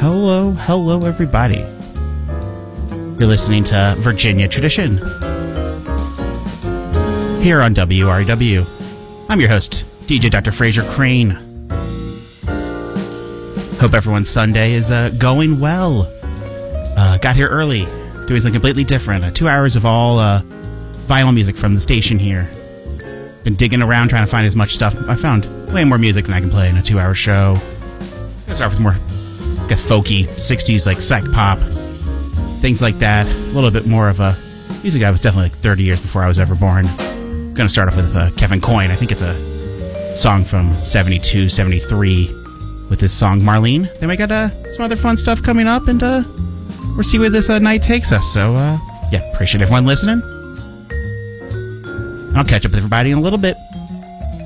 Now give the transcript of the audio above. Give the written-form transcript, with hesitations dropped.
Hello, everybody. You're listening to Virginia Tradition here on WRW. I'm your host, DJ Dr. Fraser Crane. Hope everyone's Sunday is going well. Got here early, doing something completely different. 2 hours of all vinyl music from the station here. Been digging around trying to find as much stuff. I found way more music than I can play in a 2-hour show. I'm gonna start with more, I guess, folky, 60s, like psych pop, things like that. A little bit more of a music guy was definitely like 30 years before I was ever born. I'm gonna start off with Kevin Coyne. I think it's a song from 72, 73 with his song Marlene. Then we got some other fun stuff coming up, and we'll see where this night takes us. So, yeah, appreciate everyone listening. I'll catch up with everybody in a little bit.